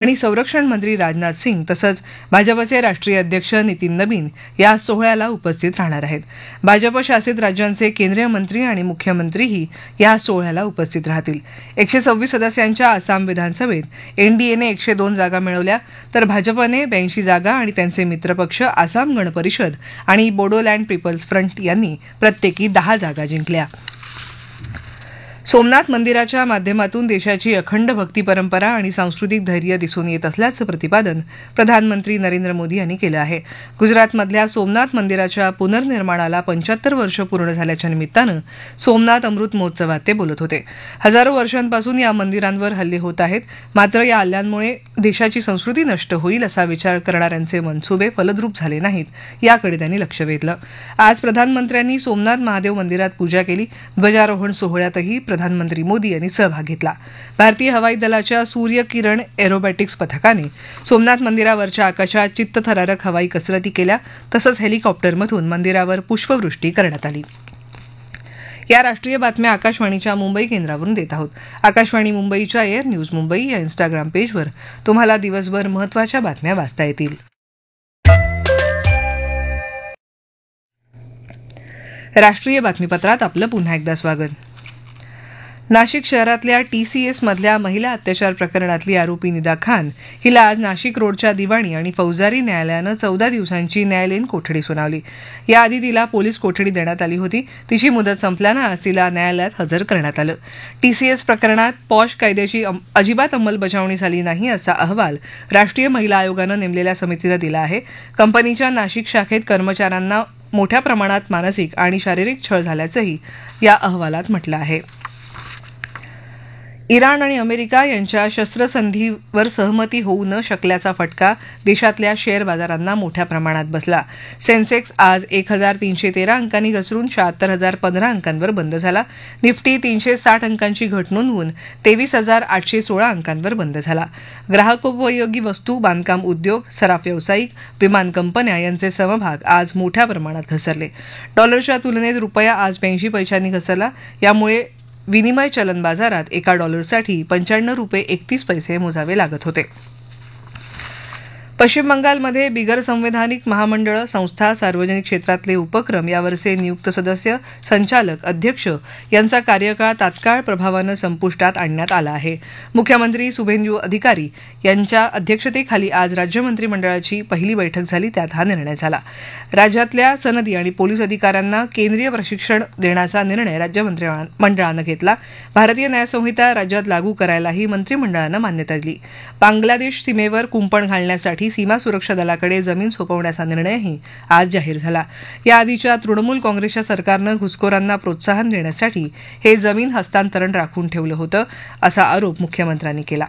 आणि संरक्षण मंत्री राजनाथ सिंग तसंच भाजपचे राष्ट्रीय अध्यक्ष नितीन नबीन या सोहळ्याला उपस्थित राहणार आहेत. भाजप शासित राज्यांचे केंद्रीय मंत्री आणि मुख्यमंत्रीही या सोहळ्याला उपस्थित राहतील. 126 सदस्यांच्या आसाम विधानसभेत एनडीएने 102 जागा मिळवल्या तर भाजपने 82 जागा आणि त्यांचे मित्रपक्ष आसाम गण परिषद आणि बोडोलँड पीपल्स फ्रंट यांनी प्रत्येकी 10 जागा जिंकल्या. सोमनाथ मंदिराच्या माध्यमातून देशाची अखंड भक्ती परंपरा आणि सांस्कृतिक धैर्य दिसून येत असल्याचं प्रतिपादन प्रधानमंत्री नरेंद्र मोदी यांनी केलं आहे. गुजरातमधल्या सोमनाथ मंदिराच्या पुनर्निर्माणाला 75 वर्ष पूर्ण झाल्याच्या निमित्तानं सोमनाथ अमृत महोत्सवात ते बोलत होते. हजारो वर्षांपासून या मंदिरांवर हल्ले होत आहेत, मात्र या हल्ल्यांमुळे देशाची संस्कृती नष्ट होईल असा विचार करणाऱ्यांचे मनसुबे फलद्रूप झाले नाहीत, याकडे त्यांनी लक्ष वेधलं. आज प्रधानमंत्र्यांनी सोमनाथ महादेव मंदिरात पूजा केली. ध्वजारोहण सोहळ्यातही प्रधानमंत्री मोदी यांनी सहभाग घेतला. भारतीय हवाई दलाच्या सूर्य किरण एरोबॅटिक्स पथकाने सोमनाथ मंदिरावरच्या आकाशात चित्तथरारक हवाई कसरती केल्या, तसंच हेलिकॉप्टरमधून मंदिरावर पुष्पवृष्टी करण्यात आली. या राष्ट्रीय बातम्या आकाशवाणीच्या मुंबई केंद्रावरून देत आहोत. आकाशवाणी मुंबईच्या एअर न्यूज मुंबई या इंस्टाग्राम पेजवर तुम्हाला दिवसभर महत्त्वाच्या बातम्या वाचता येतील. राष्ट्रीय बातमीपत्रात आपलं पुन्हा एकदा स्वागत. नाशिक शहरातल्या TCS मधल्या महिला अत्याचार प्रकरणातली आरोपी निदा खान हिला आज नाशिक रोडच्या दिवाणी आणि फौजदारी न्यायालयानं 14 दिवसांची न्यायालयीन कोठडी सुनावली. याआधी तिला पोलीस कोठडी देण्यात आली होती. तिची मुदत संपल्यानं आज तिला न्यायालयात हजर करण्यात आलं. TCS प्रकरणात पॉश कायद्याची अजिबात अंमलबजावणी झाली नाही असा अहवाल राष्ट्रीय महिला आयोगानं नेमलेल्या समितीनं दिला आहे. कंपनीच्या नाशिक शाखेत कर्मचाऱ्यांना मोठ्या प्रमाणात मानसिक आणि शारीरिक छळ झाल्याचंही या अहवालात म्हटलं आहे. इराण आणि अमेरिका यांच्या शस्त्रसंधीवर सहमती होऊ न शकल्याचा फटका देशातल्या शेअर बाजारांना मोठ्या प्रमाणात बसला. सेन्सेक्स आज 1313 अंकांनी घसरून 76,015 अंकांवर बंद झाला. निफ्टी 360 अंकांची घट नोंदवून 23,816 अंकांवर बंद झाला. ग्राहकोपयोगी वस्तू, बांधकाम उद्योग, सराफ व्यावसायिक, विमान कंपन्या यांचे समभाग आज मोठ्या प्रमाणात घसरले. डॉलरच्या तुलनेत रुपया आज 82 पैशांनी घसरला. यामुळे विनिमय चलन बाजारात एका डॉलरसाठी 95 रुपये 31 पैसे मोजावे लागत होते. पश्चिम बंगालमध्ये बिगर संवैधानिक महामंडळं, संस्था, सार्वजनिक क्षेत्रातले उपक्रम यावरचे नियुक्त सदस्य, संचालक, अध्यक्ष यांचा कार्यकाळ तात्काळ प्रभावानं संपुष्टात आणण्यात आला आहे. मुख्यमंत्री शुभेंदू अधिकारी यांच्या अध्यक्षतेखाली आज राज्य मंत्रिमंडळाची पहिली बैठक झाली. त्यात हा निर्णय झाला. राज्यातल्या सनदी आणि पोलीस अधिकाऱ्यांना केंद्रीय प्रशिक्षण देण्याचा निर्णय राज्य मंत्रिमंडळानं घेतला. भारतीय न्यायसंहिता राज्यात लागू करायलाही मंत्रिमंडळानं मान्यता दिली. बांगलादेश सीमेवर कुंपण घालण्यासाठी सीमा सुरक्षा दलाकडे जमीन सोपवण्याचा निर्णयही आज जाहीर झाला. याआधीच्या तृणमूल काँग्रेसच्या सरकारनं घुसखोरांना प्रोत्साहन देण्यासाठी हे जमीन हस्तांतरण राखून ठेवलं होतं असा आरोप मुख्यमंत्र्यांनी केला.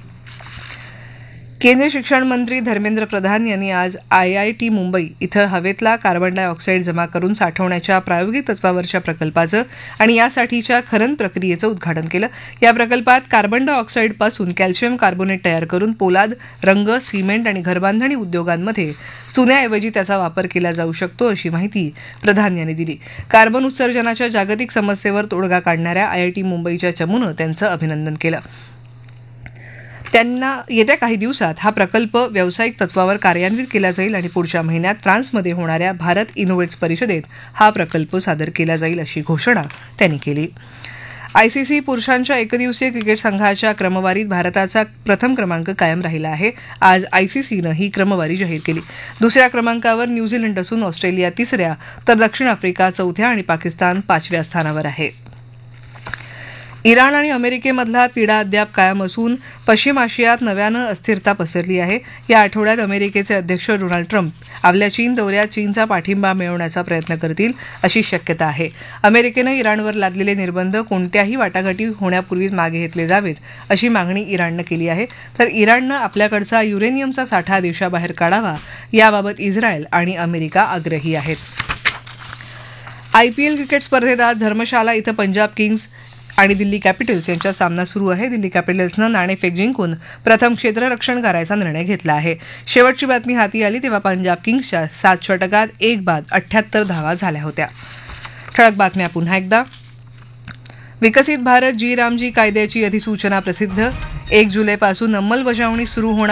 केंद्रीय शिक्षण मंत्री धर्मेंद्र प्रधान यांनी आज IIT मुंबई इथं हवेतला कार्बन डायऑक्साईड जमा करून साठवण्याच्या प्रायोगिक तत्वावरच्या प्रकल्पाचं आणि यासाठीच्या खनन प्रक्रियेचं उद्घाटन केलं. या प्रकल्पात कार्बन डायऑक्साईडपासून कॅल्शियम कार्बोनेट तयार करून पोलाद, रंग, सिमेंट आणि घरबांधणी उद्योगांमध्ये चुन्याऐवजी त्याचा वापर केला जाऊ शकतो अशी माहिती प्रधान यांनी दिली. कार्बन उत्सर्जनाच्या जागतिक समस्येवर तोडगा काढणाऱ्या IIT मुंबईच्या चमूनं त्यांचं अभिनंदन केलं. त्यांना येत्या काही दिवसात हा प्रकल्प व्यावसायिक तत्वावर कार्यान्वित केला जाईल आणि पुढच्या महिन्यात फ्रान्समध्ये होणाऱ्या भारत इनोव्हेट्स परिषदेत हा प्रकल्प सादर केला जाईल अशी घोषणा त्यांनी केली. ICC पुरुषांच्या एकदिवसीय क्रिकेट संघाच्या क्रमवारीत भारताचा प्रथम क्रमांक कायम राहिला आहे. आज ICCनं ही क्रमवारी जाहीर केली. दुसऱ्या क्रमांकावर न्यूझीलंड असून ऑस्ट्रेलिया तिसऱ्या तर दक्षिण आफ्रिका चौथ्या आणि पाकिस्तान 5व्या स्थानावर आहे. इराण आणि अमेरिकेमधला तिढा अद्याप कायम असून पश्चिम आशियात नव्यानं अस्थिरता पसरली आहे. या आठवड्यात अमेरिकेचे अध्यक्ष डोनाल्ड ट्रम्प आपल्या चीन दौऱ्यात चीनचा पाठिंबा मिळवण्याचा प्रयत्न करतील अशी शक्यता आहे. अमेरिकेनं इराणवर लादलेले निर्बंध कोणत्याही वाटाघाटी होण्यापूर्वीच मागे घेतले जावेत अशी मागणी इराणनं केली आहे. तर इराणनं आपल्याकडचा युरेनियमचा साठा देशाबाहेर काढावा याबाबत इस्रायल आणि अमेरिका आग्रही आहेत. IPL क्रिकेट स्पर्धेत आज धर्मशाला इथं पंजाब किंग्स आणि दिल्ली कॅपिटल्स यांच्यात सामना सुरू आहे. दिल्ली कॅपिटल्सनं नाणेफेक जिंकून प्रथम क्षेत्ररक्षण करायचा निर्णय घेतला आहे. शेवटची बातमी हाती आली तेव्हा पंजाब किंग्सच्या 7 षटकात 1 बाद 78 धावा झाल्या होत्या. ठळक बातम्या पुन्हा एकदा. विकसित भारत जी रामजी कायद्याची अधिसूचना प्रसिद्ध. 1 जुलैपासून अंमलबजावणी सुरू होणार.